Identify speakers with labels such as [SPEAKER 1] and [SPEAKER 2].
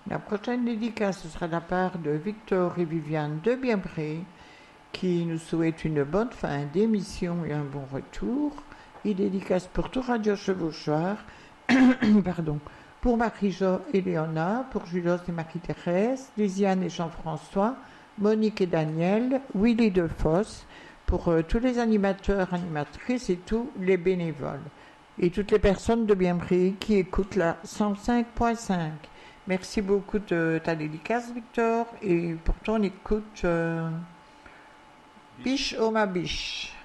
[SPEAKER 1] La prochaine dédicace, ce sera de la part de Victor et Viviane de Bienpré, qui nous souhaitent une bonne fin d'émission et un bon retour. Et dédicace pour tout Radio Chevauchoir, pardon, pour Marie-Jo et Léona, pour Julos et Marie-Thérèse, Lisiane et Jean-François, Monique et Daniel, Willy Defosse, pour tous les animateurs, animatrices et tous les bénévoles. Et toutes les personnes de Bienpré qui écoutent la 105.5. Merci beaucoup de ta dédicace, Victor, et pour ton écoute, biche oh ma biche.